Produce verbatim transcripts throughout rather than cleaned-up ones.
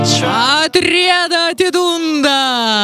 Atrieda atidunda.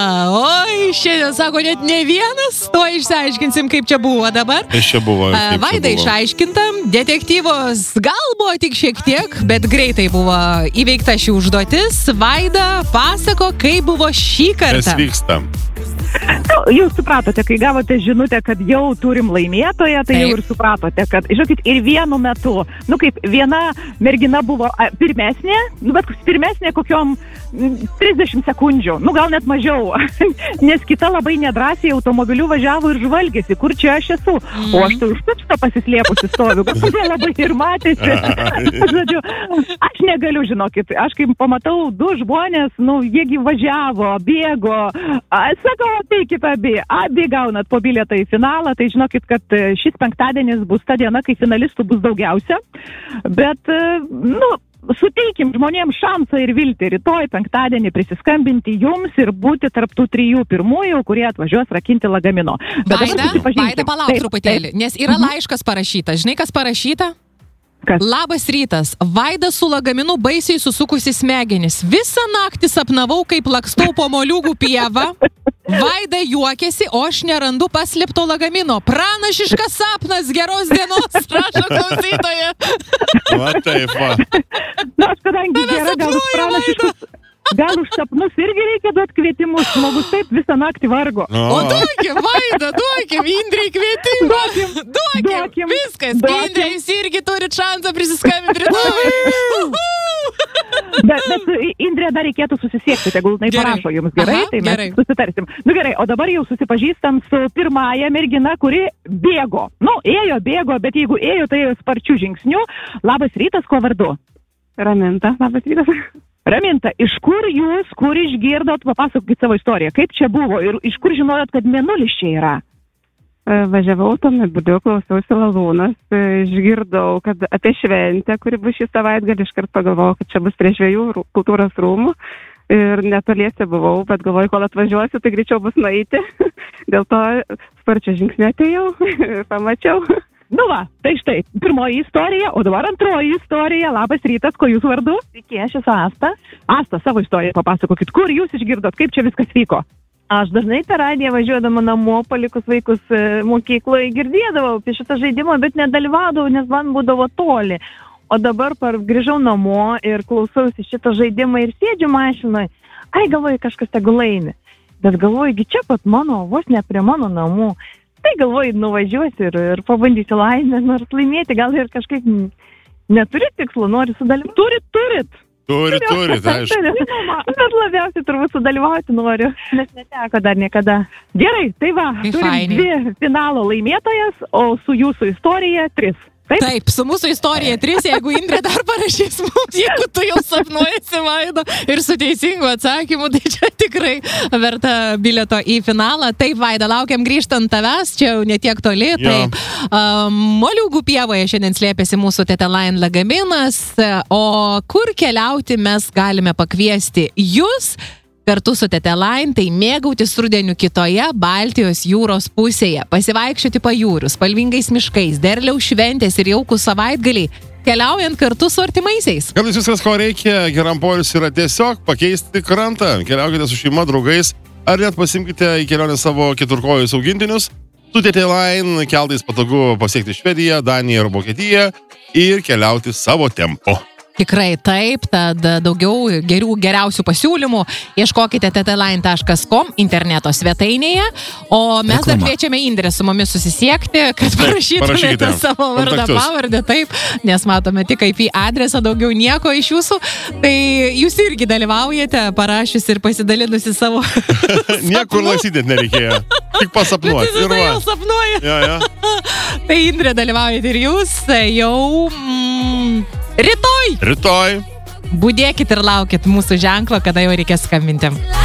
Oi, šiandien sako net ne vienas. To išsiaiškinsim, kaip čia buvo dabar. Kas čia buvo? Vaida išaiškintam. Detektyvos gal buvo tik šiek tiek, bet greitai buvo įveikta ši užduotis. Vaida, pasako, kaip buvo šį kartą. Kas vyksta? Nu, jūs supratote, kai gavote žinutę, kad jau turim laimėtoją, tai Taip. jau ir supratote, kad, žinokit, ir vienu metu, nu kaip viena mergina buvo a, pirmesnė, nu bet pirmesnė kokiom trisdešimt sekundžių, nu gal net mažiau, nes kita labai nedrąsiai automobiliu važiavo ir žvalgėsi, kur čia aš esu, mm. o aš tai už pipsto pasislėpusi stoviu, bet tai labai ir matėsi. Žodžiu, aš negaliu, žinokit, aš kaip pamatau du žmonės, nu jiegi važiavo, bėgo, sakau, ateikit abi, abi gaunat po bilietą į finalą, tai žinokit, kad šis penktadienis bus ta diena, kai finalistų bus daugiausia, bet, nu, suteikim žmonėms šansą ir viltį rytoj penktadienį prisiskambinti jums ir būti tarp tų trijų pirmųjų, kurie atvažiuos rakinti lagamino. Vaida, Vaida, palauk taip, truputėlį, taip. Nes yra laiškas parašytas. Žinai, kas parašyta? Kas? Labas rytas. Vaida su lagaminu baisiai susukusi smegenis. Visą naktį sapnavau, kaip lakstau po moliūgų pievą. Vaida juokėsi, o aš nerandu paslėpto lagamino. Pranašiškas sapnas, geros dienos, prašo klausytoja. Va taip, va. Na, aš kadangi gera, gal už pranašiškus, gal už sapnus irgi reikia duoti kvietimus. Žmogus taip visą naktį vargo. O, o duokim, Vaida, duokim, Indrei kvietimą. Duokim, duokim, duokim. Viskas. Duokim. Indrei, jūs irgi turit šansą prisiskambinti rytoj. Bet, bet Indrė dar reikėtų susisiekti, tegul jinai parašo jums, gerai? Aha, tai mes gerai. susitarsim. Nu gerai, o dabar jau susipažįstam su pirmąja mergina, kuri bėgo. Nu, ėjo, bėgo, bet jeigu ėjo, tai ėjo sparčių žingsnių. Labas rytas, kuo vardu? Raminta, labas rytas. Raminta, iš kur jūs, kur išgirdot, papasakokit savo istoriją, kaip čia buvo ir iš kur žinojot, kad mėnulis čia yra? Važiavau automobiliu, klausiausi Lalūnas, išgirdau, kad apie šventę, kuri bus šį savaitgalį, iškart pagalvojau, kad čia bus prie Žvejų kultūros rūmų ir netoliese buvau, bet galvoju, kol atvažiuosiu, tai greičiau bus nueiti. Dėl to sparčio žingsnio atėjau ir pamačiau. Nu va, tai štai, pirmoji istorija, o dabar antroji istorija. Labas rytas, ko jūs vardu? Sveiki, aš esu Asta. Asta, savo istoriją papasakokit, kur jūs išgirdot, kaip čia viskas vyko? Aš dažnai per radiją važiuodama namo, palikus vaikus e, mokykloje, girdėdavau apie šitą žaidimą, bet nedalyvaudavau, nes man būdavo toli. O dabar par, grįžau namo ir klausausi šitą žaidimą ir sėdžiu mašinoje. Ai, galvoju, kažkas tegul laimi. Bet galvoju, gi čia pat mano, vos ne prie mano namų. Tai galvoju, nuvažiuosiu ir, ir pabandysiu laimę, nors laimėti, gal ir kažkaip neturi tikslo, nori sudalyvauti. Turit, turit. Turit, turit, aišku. Bet labiausiai turbūt sudalyvauti noriu, nes neteko dar niekada. Gerai, tai va, turim dvi finalo laimėtojas, o su jūsų istorija tris. Taip? Taip, su mūsų istorija tris, jeigu Indrė dar parašys mums, jeigu tu jau sapnuojasi, Vaida, ir su teisingu atsakymu, tai čia tikrai verta bilieto į finalą. Taip, Vaida, laukiam grįžtant tavęs, čia jau netiek toli. Jo. Taip, um, Moliūgų pievoje šiandien slėpėsi mūsų Tetelain lagaminas, o kur keliauti mes galime pakviesti jūs kartu su Tetelain, tai mėgautis rudeniu kitoje Baltijos jūros pusėje, pasivaikščioti pajūrių, spalvingais miškais, derliaus šventės ir jaukų savaitgaliai, keliaujant kartu su artimaisiais. Kartais viskas, ko reikia geram poilsiui, yra tiesiog pakeisti krantą. Keliaukite su šeima, draugais, ar net pasimkite į kelionę savo keturkojus augintinius. Su Tetelain keltais patogu pasiekti Švediją, Daniją ir Vokietiją ir keliauti savo tempu. Tikrai taip, tad daugiau gerų, geriausių pasiūlymų ieškokite tetelain taškas com interneto svetainėje, o mes Reklama. Dar kviečiame Indrę su mumis susisiekti, kad parašytumėte savo vardą, pavardę, taip, nes matome tik I P adresą, daugiau nieko iš jūsų, tai jūs irgi dalyvaujate, parašius ir pasidalinusi savo Niekur laksytėt nereikėjo, tik pasapnuoti. Bet jis tai jau sapnuoja. Ja, ja. Tai Indrė dalyvaujate ir jūs jau... Mm, Rytoj! Rytoj! Budėkit ir laukit mūsų ženklo, kada jau reikės skambinti.